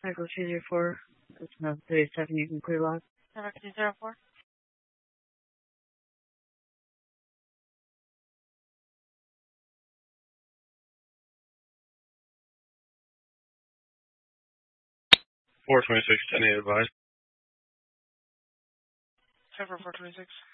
Echo 204. It's not 37. You can clear log. Echo 204. 426, 10 advised. Server 426.